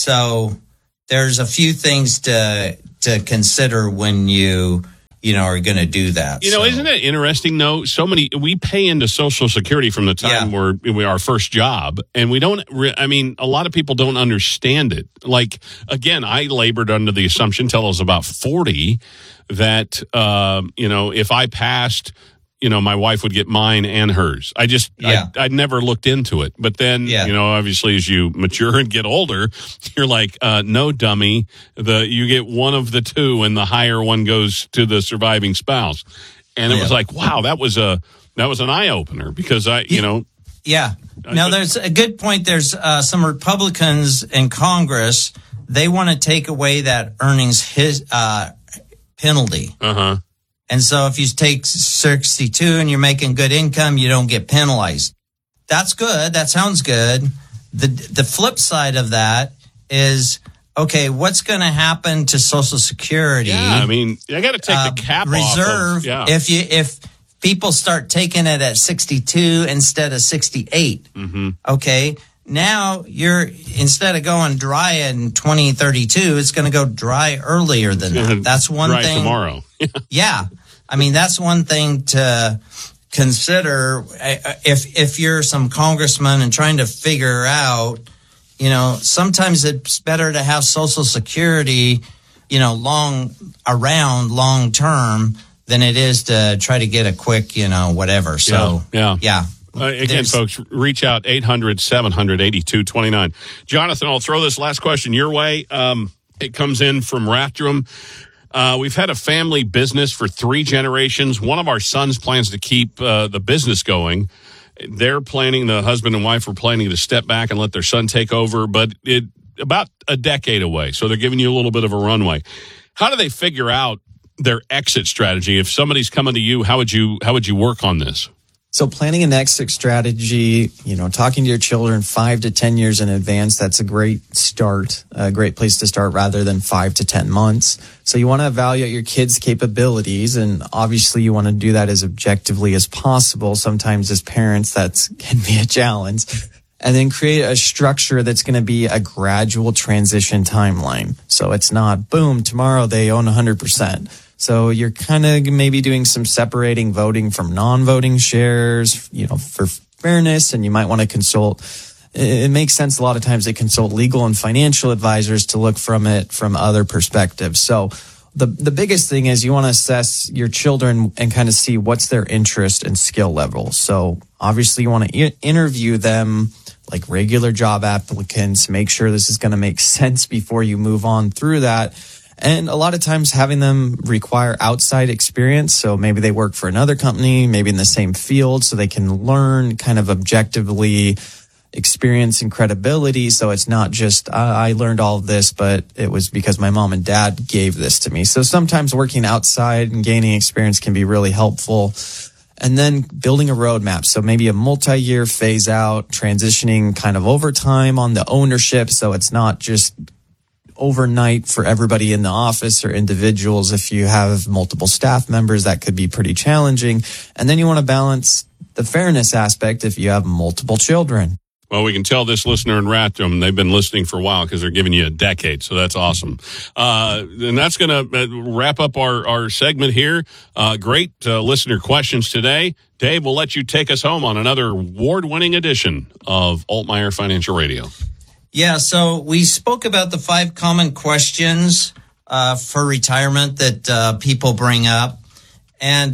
So there's a few things to to consider when you you know are going to do that. You know, So- isn't it interesting, though? So many, we pay into Social Security from the time Yeah. we're, we our first job, and we don't, re- I mean, a lot of people don't understand it. Like, again, I labored under the assumption till I was about forty that, um, you know, if I passed, you know, my wife would get mine and hers. I just, Yeah. I, I never looked into it. But then, Yeah. you know, obviously as you mature and get older, you're like, uh, no, dummy. The, you get one of the two and the higher one goes to the surviving spouse. And it Yeah. was like, wow, that was a, that was an eye opener because I, you know, Yeah. Now, there's a good point. There's uh, some Republicans in Congress. They want to take away that earnings his uh, penalty. uh huh. And so if you take sixty-two and you're making good income, you don't get penalized. That's good. That sounds good. The the flip side of that is, okay, what's going to happen to Social Security? Yeah. I mean, I got to take uh, the cap reserve off. Of, yeah. if you if people start taking it at sixty-two instead of sixty-eight. Mm-hmm. Okay, now you're instead of going dry in twenty thirty-two, it's going to go dry earlier than that. That's one Right, thing. tomorrow. Yeah, I mean that's one thing to consider uh, if if you're some congressman and trying to figure out. You know, sometimes it's better to have Social Security, you know, long around long term than it is to try to get a quick, you know, whatever. So, Yeah, yeah. Uh, again, There's- folks, reach out eight hundred, seven hundred, eighty-two twenty-nine. Jonathan, I'll throw this last question your way. Um, it comes in from Rathdrum. Uh, we've had a family business for three generations. One of our sons plans to keep uh, the business going. They're planning, the husband and wife are planning to step back and let their son take over, but it about a decade away. So they're giving you a little bit of a runway. How do they figure out their exit strategy? If somebody's coming to you, how would you how would you work on this? So planning an exit strategy, you know, talking to your children five to ten years in advance, that's a great start, a great place to start rather than five to ten months. So you want to evaluate your kids' capabilities, and obviously you want to do that as objectively as possible. Sometimes as parents, that can be a challenge. And then create a structure that's going to be a gradual transition timeline. So it's not, boom, tomorrow they own one hundred percent. So you're kind of maybe doing some separating voting from non-voting shares, you know, for fairness, and you might want to consult. It makes sense a lot of times they consult legal and financial advisors to look from it from other perspectives. So the the biggest thing is you want to assess your children and kind of see what's their interest and skill level. So obviously you want to I- interview them like regular job applicants, make sure this is going to make sense before you move on through that. And a lot of times having them require outside experience. So maybe they work for another company, maybe in the same field, so they can learn kind of objectively experience and credibility. So it's not just, uh, I learned all of this, but it was because my mom and dad gave this to me. So sometimes working outside and gaining experience can be really helpful. And then building a roadmap. So maybe a multi-year phase out, transitioning kind of over time on the ownership. So it's not just overnight for everybody in the office or individuals. If you have multiple staff members, that could be pretty challenging. And then you want to balance the fairness aspect if you have multiple children. Well, we can tell this listener in Rathdrum, they've been listening for a while because they're giving you a decade. So that's awesome. Uh, and that's going to wrap up our, our segment here. Uh, great uh, listener questions today. Dave, we'll let you take us home on another award-winning edition of Altmaier Financial Radio. Yeah, so we spoke about the five common questions uh, for retirement that uh, people bring up. And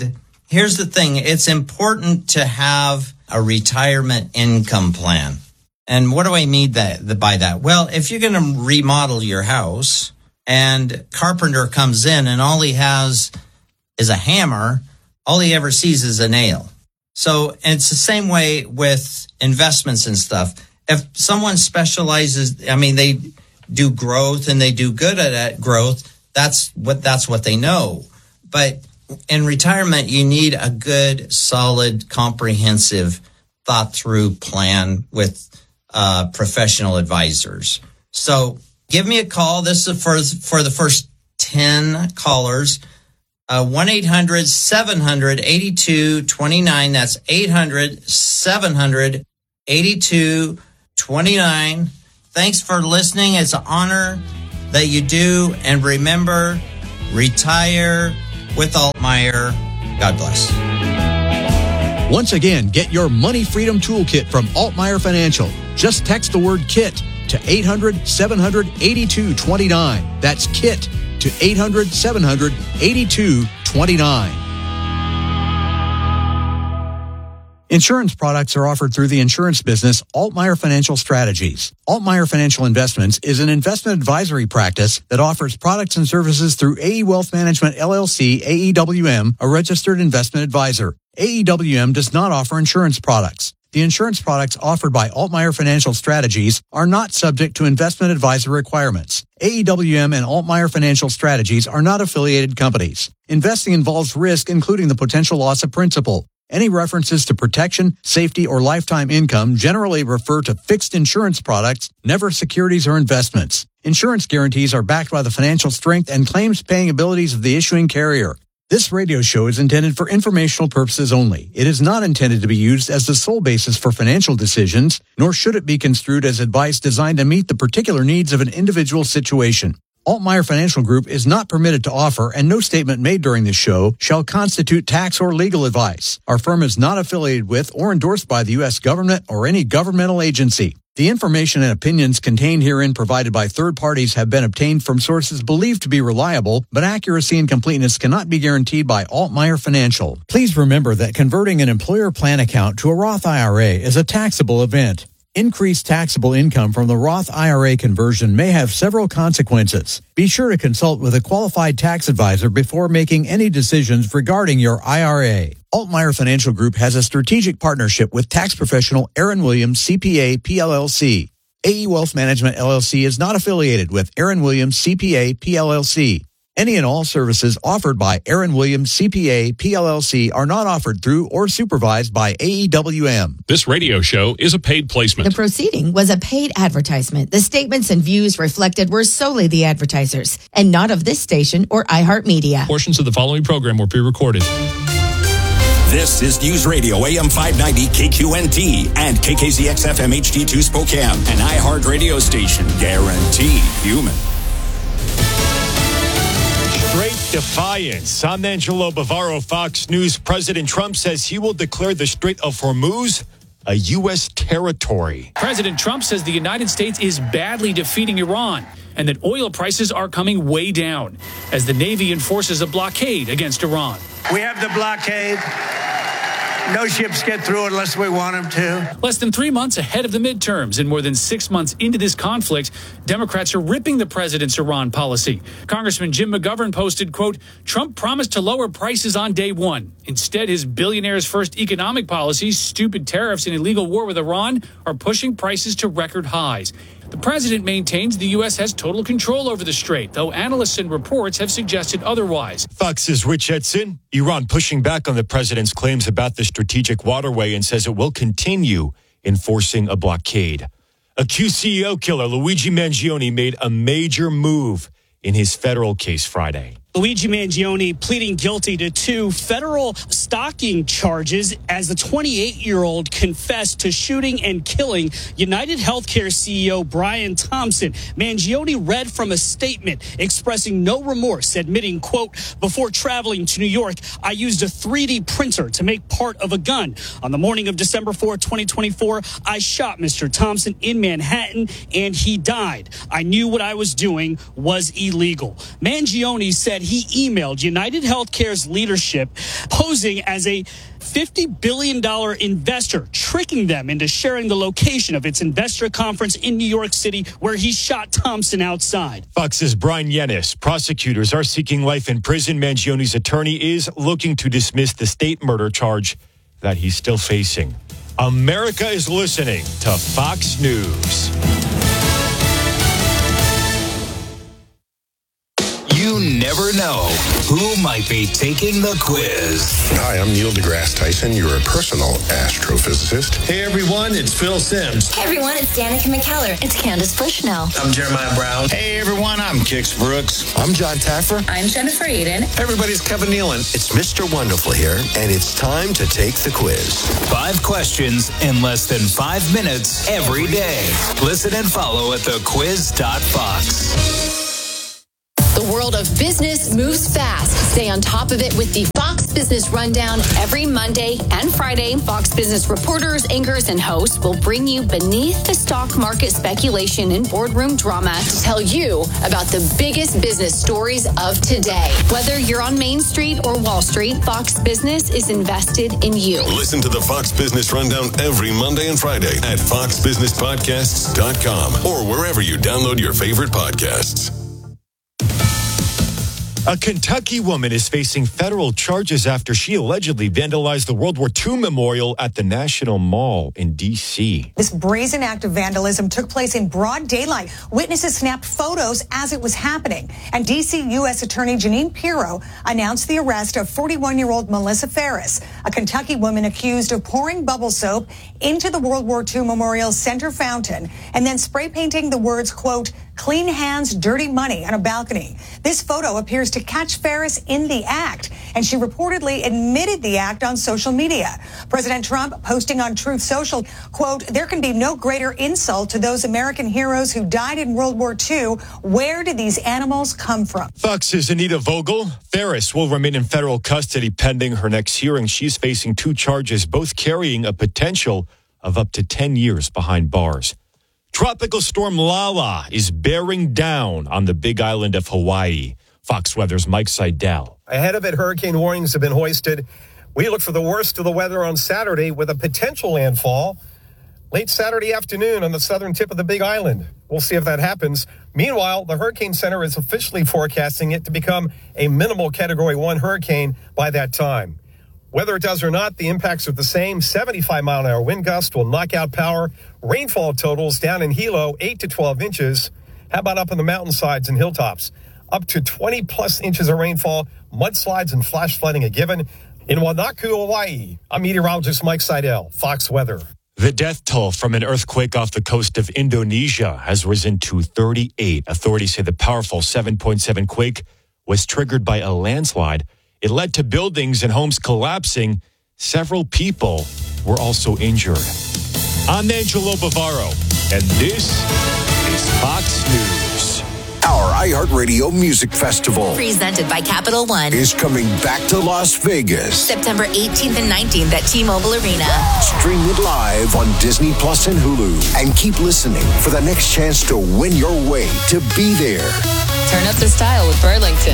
here's the thing. It's important to have a retirement income plan. And what do I mean that, by that? Well, if you're going to remodel your house and carpenter comes in and all he has is a hammer, all he ever sees is a nail. So it's the same way with investments and stuff. If someone specializes, I mean, they do growth and they do good at that growth, that's what that's what they know. But in retirement, you need a good, solid, comprehensive, thought-through plan with uh, professional advisors. So give me a call. This is for, for the first ten callers. Uh, one eight hundred seven hundred eighty-two twenty-nine. That's eight hundred seven hundred eighty-two twenty-nine. Thanks for listening. It's an honor that you do. And remember, retire with Altmaier. God bless. Once again, get your money freedom toolkit from Altmaier Financial. Just text the word KIT to eight hundred seven hundred eighty-two twenty-nine. That's KIT to eight hundred seven hundred eighty-two twenty-nine. Insurance products are offered through the insurance business Altmaier Financial Strategies. Altmaier Financial Investments is an investment advisory practice that offers products and services through A E Wealth Management, L L C, A E W M, a registered investment advisor. A E W M does not offer insurance products. The insurance products offered by Altmaier Financial Strategies are not subject to investment advisor requirements. A E W M and Altmaier Financial Strategies are not affiliated companies. Investing involves risk, including the potential loss of principal. Any references to protection, safety, or lifetime income generally refer to fixed insurance products, never securities or investments. Insurance guarantees are backed by the financial strength and claims-paying abilities of the issuing carrier. This radio show is intended for informational purposes only. It is not intended to be used as the sole basis for financial decisions, nor should it be construed as advice designed to meet the particular needs of an individual situation. Altmaier Financial Group is not permitted to offer, and no statement made during this show shall constitute tax or legal advice. Our firm is not affiliated with or endorsed by the U S government or any governmental agency. The information and opinions contained herein provided by third parties have been obtained from sources believed to be reliable, but accuracy and completeness cannot be guaranteed by Altmaier Financial. Please remember that converting an employer plan account to a Roth I R A is a taxable event. Increased taxable income from the Roth I R A conversion may have several consequences. Be sure to consult with a qualified tax advisor before making any decisions regarding your I R A. Altmaier Financial Group has a strategic partnership with tax professional Aaron Williams, C P A, P L L C. A E Wealth Management, L L C is not affiliated with Aaron Williams, C P A, P L L C. Any and all services offered by Aaron Williams, C P A, P L L C are not offered through or supervised by A E W M. This radio show is a paid placement. The proceeding was a paid advertisement. The statements and views reflected were solely the advertisers and not of this station or iHeartMedia. Portions of the following program were pre-recorded. This is News Radio A M five ninety K Q N T and K K Z X F M H D two Spokane, an iHeart radio station, guaranteed human. Great defiance. I'm Angelo Bavaro, Fox News. President Trump says he will declare the Strait of Hormuz a U S territory. President Trump says the United States is badly defeating Iran and that oil prices are coming way down as the Navy enforces a blockade against Iran. We have the blockade. No ships get through unless we want them to. Less than three months ahead of the midterms and more than six months into this conflict, Democrats are ripping the president's Iran policy. Congressman Jim McGovern posted, quote, Trump promised to lower prices on day one. Instead, his billionaire's first economic policies, stupid tariffs and illegal war with Iran, are pushing prices to record highs. The president maintains the U S has total control over the strait, though analysts and reports have suggested otherwise. Fox's Rich Edson, Iran pushing back on the president's claims about the strategic waterway and says it will continue enforcing a blockade. Accused C E O killer Luigi Mangione made a major move in his federal case Friday. Luigi Mangione pleading guilty to two federal stalking charges as the twenty-eight-year-old confessed to shooting and killing United Healthcare C E O Brian Thompson. Mangione read from a statement expressing no remorse, admitting, quote, before traveling to New York, I used a three D printer to make part of a gun. On the morning of December fourth, twenty twenty-four, I shot Mister Thompson in Manhattan and he died. I knew what I was doing was illegal. Mangione said he emailed United Healthcare's leadership posing as a fifty billion dollars investor, tricking them into sharing the location of its investor conference in New York City where he shot Thompson outside. Fox's Brian Yennis. Prosecutors are seeking life in prison. Mangioni's attorney is looking to dismiss the state murder charge that he's still facing. America is listening to Fox News. You never know who might be taking the quiz. Hi, I'm Neil deGrasse Tyson, your personal astrophysicist. Hey everyone, it's Phil Sims. Hey everyone, it's Danica McKellar. It's Candace Bushnell. I'm Jeremiah Brown. Hey everyone, I'm Kix Brooks. I'm John Taffer. I'm Jennifer Aiden. Hey everybody, it's Kevin Nealon. It's Mister Wonderful here, and it's time to take the quiz. Five questions in less than five minutes every day. Listen and follow at the quiz dot fox. The world of business moves fast. Stay on top of it with the Fox Business Rundown every Monday and Friday. Fox Business reporters, anchors, and hosts will bring you beneath the stock market speculation and boardroom drama to tell you about the biggest business stories of today. Whether you're on Main Street or Wall Street, Fox Business is invested in you. Listen to the Fox Business Rundown every Monday and Friday at fox business podcasts dot com or wherever you download your favorite podcasts. A Kentucky woman is facing federal charges after she allegedly vandalized the World War Two memorial at the National Mall in D C. This brazen act of vandalism took place in broad daylight. Witnesses snapped photos as it was happening. And D C U S Attorney Jeanine Pirro announced the arrest of forty-one-year-old Melissa Ferris, a Kentucky woman accused of pouring bubble soap into the World War Two Memorial Center fountain and then spray painting the words, quote, "Clean hands, dirty money" on a balcony. This photo appears to catch Ferris in the act, and she reportedly admitted the act on social media. President Trump posting on Truth Social, quote, "There can be no greater insult to those American heroes who died in World War Two. Where did these animals come from?" Fox's Anita Vogel. Ferris will remain in federal custody pending her next hearing. She's facing two charges, both carrying a potential of up to ten years behind bars. Tropical storm Lala is bearing down on the Big Island of Hawaii. Fox Weather's Mike Seidel. Ahead of it, hurricane warnings have been hoisted. We look for the worst of the weather on Saturday with a potential landfall late Saturday afternoon on the southern tip of the Big Island. We'll see if that happens. Meanwhile, the Hurricane Center is officially forecasting it to become a minimal Category one hurricane by that time. Whether it does or not, the impacts are the same. seventy-five mile an hour wind gust will knock out power. Rainfall totals down in Hilo, eight to twelve inches. How about up on the mountainsides and hilltops? Up to twenty plus inches of rainfall, mudslides and flash flooding a given. In Wanaku, Hawaii, I'm meteorologist Mike Seidel, Fox Weather. The death toll from an earthquake off the coast of Indonesia has risen to thirty-eight. Authorities say the powerful seven point seven quake was triggered by a landslide. It led to buildings and homes collapsing. Several people were also injured. I'm Angelo Bavaro, and this is Fox News. Our iHeartRadio Music Festival, Presented by Capital One, is coming back to Las Vegas. September eighteenth and nineteenth at T-Mobile Arena. Stream it live on Disney Plus and Hulu. And keep listening for the next chance to win your way to be there. Turn up the style with Burlington.